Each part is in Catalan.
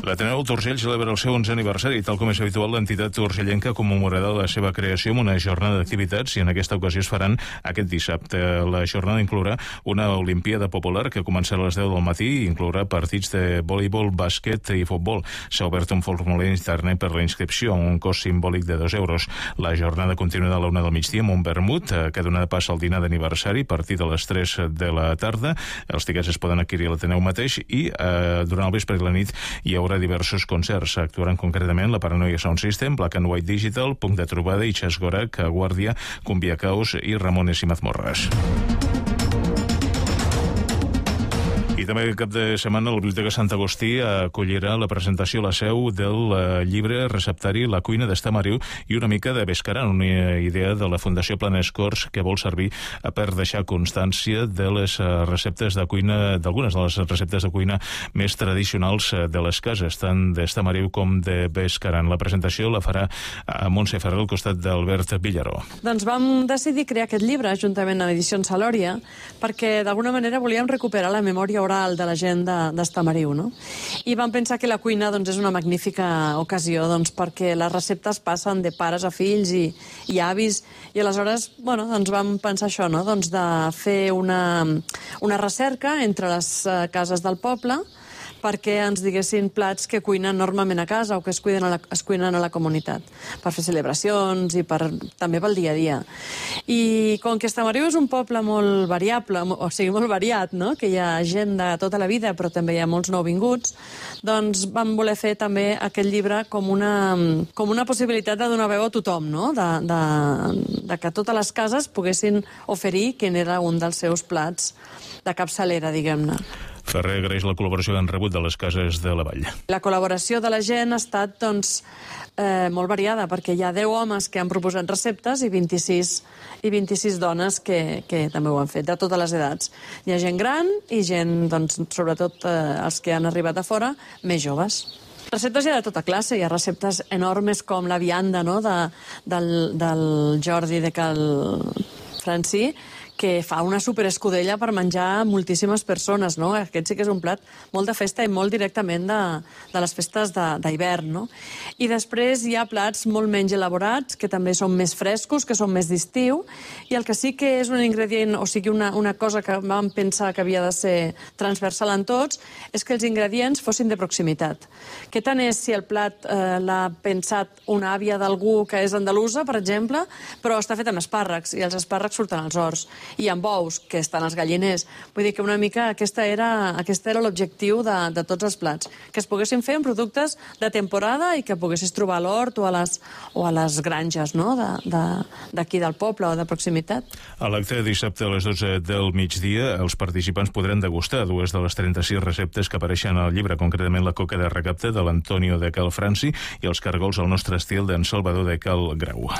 L'Ateneu d'Urgell celebra el seu 11è aniversari. Tal com és habitual, l'entitat urgellenca commemorarà la seva creació amb una jornada d'activitats i en aquesta ocasió es faran aquest dissabte. La jornada inclourà una Olimpíada popular que començarà a les 10 del matí i inclourà partits de voleibol, bàsquet i futbol. S'ha obert un formulari internet per la inscripció amb un cost simbòlic de 2 euros. La jornada continuarà a la 1 del migdia amb un vermut que donarà pas al dinar d'aniversari a partir de les 3 de la tarda. Els tiquets es poden adquirir a l'Ateneu mateix i durant el vespre i la nit hi haurà diversos concerts. Actuaran concretament la Paranoia Sound System, Black and White Digital, Punt de Trobada i Chas Gorak, Guàrdia, Cumbia Caos i Ramones i Mazmorras. I també cap de setmana la Biblioteca Sant Agustí acollirà la presentació a la seu del llibre receptari La cuina d'Estamariu i una mica de Bescaran, una idea de la Fundació Planes Corts que vol servir per deixar constància de les receptes de cuina, d'algunes de les receptes de cuina més tradicionals de les cases, tant d'Estamariu com de Bescaran. La presentació la farà a Montse Ferrer al costat d'Albert Villaró. Doncs vam decidir crear aquest llibre juntament amb Edicions Salòria perquè d'alguna manera volíem recuperar la memòria oral de la gent d'Estamariu, no? I vam pensar que la cuina doncs, és una magnífica ocasió doncs, perquè les receptes passen de pares a fills i avis, i aleshores doncs vam pensar això, no? Doncs de fer una recerca entre les cases del poble perquè ens diguessin plats que cuinen normalment a casa o que es cuinen a la comunitat, per fer celebracions i també pel dia a dia. I com que Estamariu és un poble molt variable, o sigui, molt variat, no? Que hi ha gent de tota la vida, però també hi ha molts nouvinguts, doncs vam voler fer també aquest llibre com una possibilitat de donar veu a tothom, no? De que totes les cases poguessin oferir quin era un dels seus plats de capçalera, diguem-ne. Ferrer agraeix la col·laboració que han rebut de les cases de la Vall. La col·laboració de la gent ha estat molt variada, perquè hi ha 10 homes que han proposat receptes i 26 dones que també ho han fet, de totes les edats. Hi ha gent gran i gent, sobretot els que han arribat a fora, més joves. Receptes hi ha de tota classe, hi ha receptes enormes com la vianda, no? del Jordi de Cal Francí, que fa una superescudella per menjar moltíssimes persones, no? Aquest sí que és un plat molt de festa i molt directament de les festes d'hivern, no? I després hi ha plats molt menys elaborats, que també són més frescos, que són més d'estiu, i el que sí que és un ingredient, o sigui, una cosa que vam pensar que havia de ser transversal en tots, és que els ingredients fossin de proximitat. Què tant és si el plat l'ha pensat una àvia d'algú que és andalusa, per exemple, però està fet amb espàrrecs, i els espàrrecs surten als horts, i amb ous, que estan als galliners. Vull dir que una mica aquesta era l'objectiu de tots els plats, que es poguessin fer amb productes de temporada i que poguessis trobar a l'hort o a les granges, no? D'aquí del poble o de proximitat. A l'acte de dissabte a les 12 del migdia, els participants podran degustar dues de les 36 receptes que apareixen al llibre, concretament la coca de recapte de l'Antonio de Cal Franci i els cargols al nostre estil d'en Salvador de Cal Grau.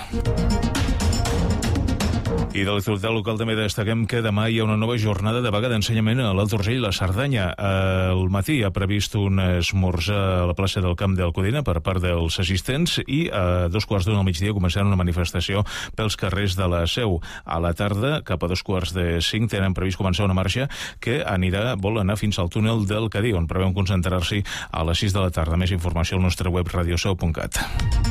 I de l'actualitat local també destaquem que demà hi ha una nova jornada de vaga d'ensenyament a l'Alt Urgell i la Cerdanya. Al matí ha previst un esmorzar a la plaça del Camp d'Alcudina per part dels assistents i a 2:15 del migdia començaran una manifestació pels carrers de la Seu. A la tarda, cap a 4:45, tenen previst començar una marxa que vol anar fins al túnel del Cadí, on preveuen concentrar-s'hi a les 6 de la tarda. Més informació al nostre web radiosou.cat.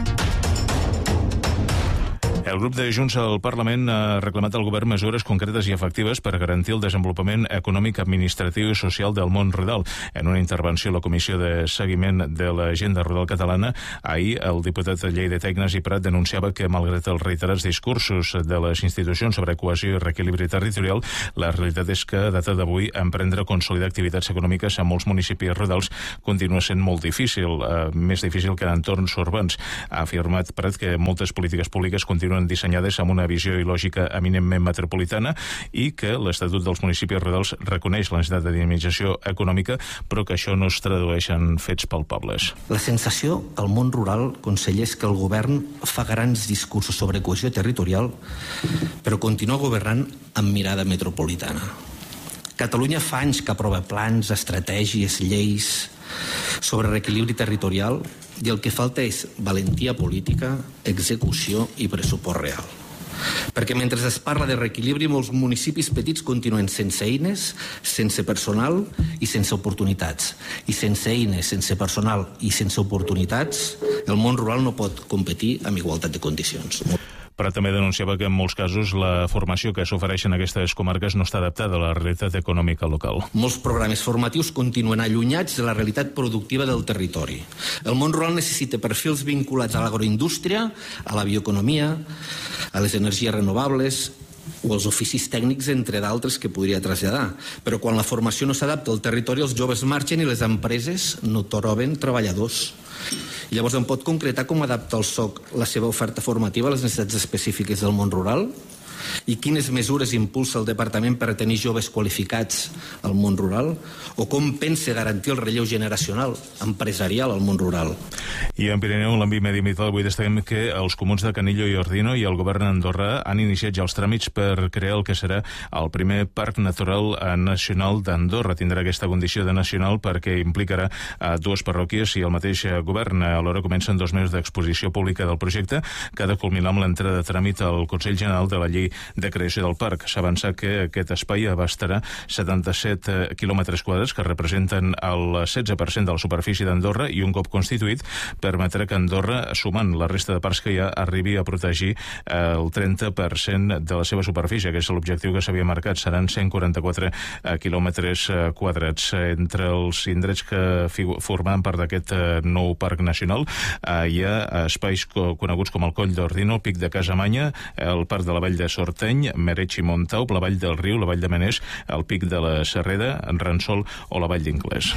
El grup de Junts al Parlament ha reclamat al govern mesures concretes i efectives per garantir el desenvolupament econòmic, administratiu i social del món rural. En una intervenció a la Comissió de Seguiment de l'Agenda Rural Catalana, ahir el diputat de Lleida Tegnes i Prat denunciava que, malgrat els reiterats discursos de les institucions sobre cohesió i reequilibri territorial, la realitat és que, a data d'avui, emprendre o consolidar activitats econòmiques a molts municipis rurals continua sent molt difícil, més difícil que en entorns urbans. Ha afirmat Prat que moltes polítiques públiques continuen dissenyades amb una visió i lògica eminentment metropolitana i que l'Estatut dels municipis rurals reconeix la necessitat de dinamització econòmica, però que això no es tradueix en fets palpables. La sensació al món rural, conseller, és que el govern fa grans discursos sobre cohesió territorial, però continua governant amb mirada metropolitana. Catalunya fa anys que aprova plans, estratègies, lleis sobre reequilibri territorial i el que falta és valentia política, execució i pressupost real. Perquè mentre es parla de reequilibri, molts municipis petits continuen sense eines, sense personal i sense oportunitats. I sense eines, sense personal i sense oportunitats, el món rural no pot competir amb igualtat de condicions. Però també denunciava que en molts casos la formació que s'ofereix en aquestes comarques no està adaptada a la realitat econòmica local. Molts programes formatius continuen allunyats de la realitat productiva del territori. El món rural necessita perfils vinculats a l'agroindústria, a la bioeconomia, a les energies renovables o als oficis tècnics, entre d'altres, que podria traslladar. Però quan la formació no s'adapta al territori, els joves marxen i les empreses no troben treballadors. I llavors em pot concretar com adapta el SOC la seva oferta formativa a les necessitats específiques del món rural? I quines mesures impulsa el Departament per tenir joves qualificats al món rural? O com pensa garantir el relleu generacional empresarial al món rural? I en Pirineu, en l'àmbit mediambiental, avui destaquem que els comuns de Canillo i Ordino i el govern d'Andorra han iniciat ja els tràmits per crear el que serà el primer Parc Natural Nacional d'Andorra. Tindrà aquesta condició de nacional perquè implicarà dues parròquies i el mateix govern. Alhora comencen 2 mesos d'exposició pública del projecte, que ha de culminar amb l'entrada de tràmit al Consell General de la Llei de creació del parc. S'ha avançat que aquest espai abastarà 77 quilòmetres quadrats, que representen el 16% de la superfície d'Andorra, i un cop constituït permetrà que Andorra, sumant la resta de parcs que hi ha, arribi a protegir el 30% de la seva superfície, que és l'objectiu que s'havia marcat. Seran 144 quilòmetres quadrats. Entre els indrets que formaran part d'aquest nou parc nacional hi ha espais coneguts com el Coll d'Ordino, el Pic de Casamanya, el Parc de la Vall de Sorteny, Mereig i Montau, la Vall del Riu, la Vall de Menés, el Pic de la Serreda, Ransol o la Vall d'Inglés.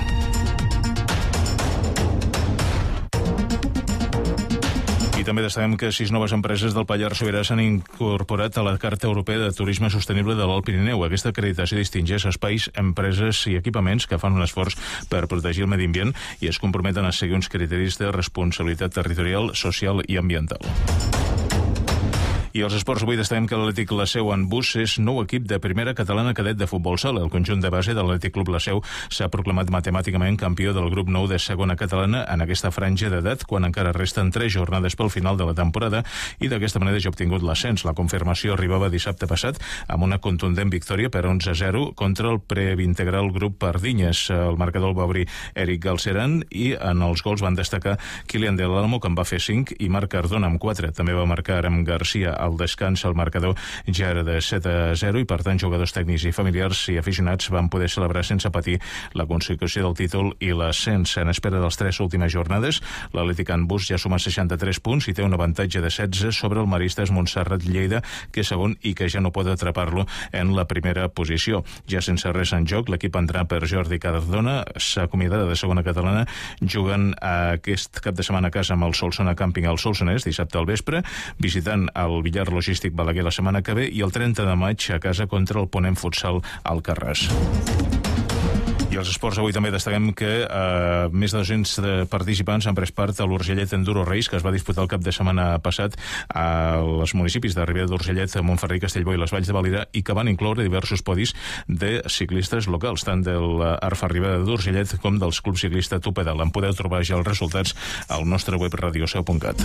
I també destaquem que 6 noves empreses del Pallars Sobirà s'han incorporat a la Carta Europea de Turisme Sostenible de l'Alt Pirineu. Aquesta acreditació distingeix espais, empreses i equipaments que fan un esforç per protegir el medi ambient i es comprometen a seguir uns criteris de responsabilitat territorial, social i ambiental. I als esports avui destaquem que l'Atlètic La Seu en bus és nou equip de primera catalana cadet de futbol sala. El conjunt de base de l'Atlètic Club La Seu s'ha proclamat matemàticament campió del grup 9 de segona catalana en aquesta franja d'edat, quan encara resten 3 jornades pel final de la temporada, i d'aquesta manera ja ha obtingut l'ascens. La confirmació arribava dissabte passat amb una contundent victòria per 11-0 contra el preintegral grup Pardinyes. El marcador el va obrir Eric Galceran i en els gols van destacar Kilian Del Almo, que en va fer 5, i Marc Cardona amb 4. També va marcar Aram Garcia al descans. El marcador ja era de 7-0 i, per tant, jugadors tècnics i familiars i aficionats van poder celebrar sense patir la consecució del títol i l'ascens. En espera dels 3 últimes jornades, l'Atlètic en bus ja suma 63 punts i té un avantatge de 16 sobre el Maristes Montserrat Lleida, que és segon i que ja no pot atrapar-lo en la primera posició. Ja sense res en joc, l'equip entrenat per Jordi Cardona s'ha acomiadat de segona catalana jugant aquest cap de setmana a casa amb el Solsona Camping al Solsonès dissabte al vespre, visitant el Villar Logístic Balaguer la setmana que ve i el 30 de maig a casa contra el Ponent Futsal al Carràs. I als esports avui també destaquem que més de 200 participants han pres part a l'Urgellet Enduro Race, que es va disputar el cap de setmana passat als municipis de Ribera d'Urgellet, Montferrer, Castellbó i les Valls de Valira, i que van incloure diversos podis de ciclistes locals, tant de l'Arfa Ribera d'Urgellet com dels clubs ciclista Tupedal. En podeu trobar ja els resultats al nostre web radioseu.cat.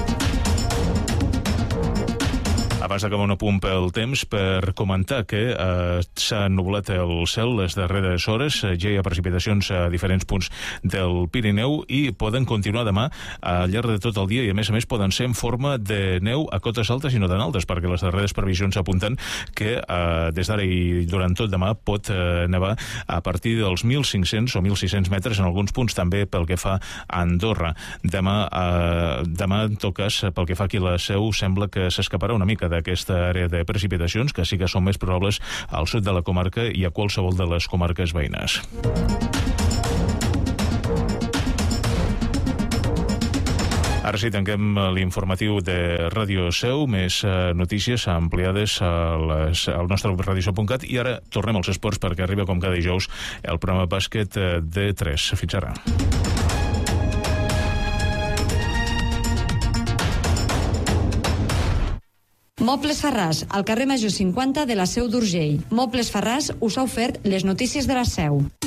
Abans d'acabar un apunt pel temps, per comentar que s'ha ennublat el cel les darreres hores, ja hi ha precipitacions a diferents punts del Pirineu i poden continuar demà al llarg de tot el dia i, a més, poden ser en forma de neu a cotes altes i no tan altes, perquè les darreres previsions apunten que des d'ara i durant tot demà pot nevar a partir dels 1.500 o 1.600 metres en alguns punts, també pel que fa a Andorra. Demà, en tot cas, pel que fa aquí a la Seu, sembla que s'escaparà una mica d'aquesta àrea de precipitacions, que sí que són més probables al sud de la comarca i a qualsevol de les comarques veïnes. Ara sí, tanquem l'informatiu de Ràdio Seu, més notícies ampliades al nostre web radioseu.cat, i ara tornem als esports perquè arriba com cada dijous el programa bàsquet de 3. Fins ara. Mobles Farràs, al carrer Major 50 de la Seu d'Urgell. Mobles Farràs us ha ofert les notícies de la Seu.